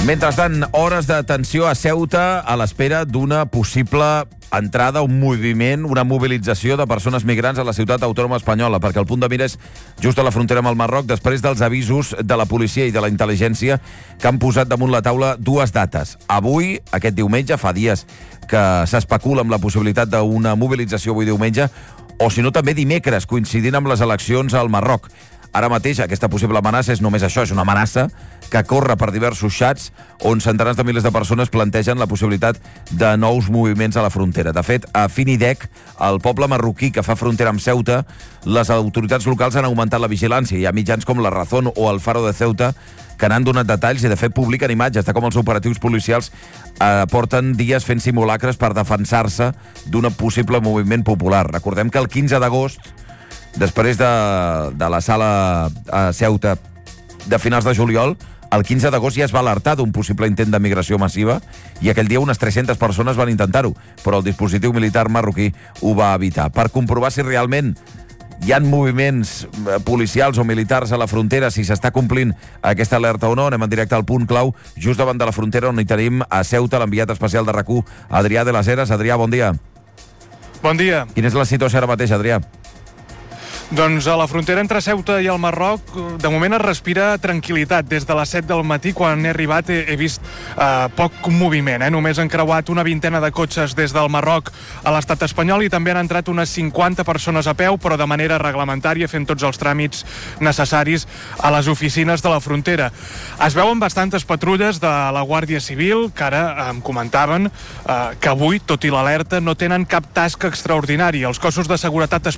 Mentrestant, hores de tensió a Ceuta a l'espera d'una possible entrada, un moviment, una mobilització de persones migrants a la ciutat autònoma espanyola, perquè el punt de mira és just a la frontera amb el Marroc, després dels avisos de la policia i de la intel·ligència que han posat damunt la taula dues dates. Avui, aquest diumenge, fa dies que s'especula amb la possibilitat d'una mobilització avui diumenge, o si no també dimecres, coincidint amb les eleccions al Marroc. Ara mateix aquesta possible amenaça és només això, és una amenaça que corre per diversos xats on centenars de milers de persones plantegen la possibilitat de nous moviments a la frontera. De fet, a Finidec, el poble marroquí que fa frontera amb Ceuta, les autoritats locals han augmentat la vigilància. Hi ha mitjans com La Razón o El Faro de Ceuta que n'han donat detalls i, de fet, publiquen imatges de com els operatius policials porten dies fent simulacres per defensar-se d'un possible moviment popular. Recordem que el 15 d'agost, després de la sala a Ceuta de finals de juliol, el 15 d'agost ja es va alertar d'un possible intent de migració massiva i aquell dia unes 300 persones van intentar-ho, però el dispositiu militar marroquí ho va evitar. Per comprovar si realment hi ha moviments policials o militars a la frontera, si s'està complint aquesta alerta o no, anem en directe al punt clau, just davant de la frontera, on hi tenim a Ceuta l'enviat especial de RAC1, Adrià de las Heras. Adrià, bon dia. Bon dia. Quina és la situació ara mateix, Adrià? Doncs a la frontera entre Ceuta i el Marroc, de moment es respira tranquil·litat. Des de les 7 del matí, quan he arribat, he vist poc moviment. Només han creuat una vintena de cotxes des del Marroc a l'estat espanyol i també han entrat unes 50 persones a peu, però de manera reglamentària, fent tots els tràmits necessaris a les oficines de la frontera. Es veuen bastantes patrulles de la Guàrdia Civil, que ara em comentaven que avui, tot i l'alerta, no tenen cap tasca extraordinària. Els cossos de seguretat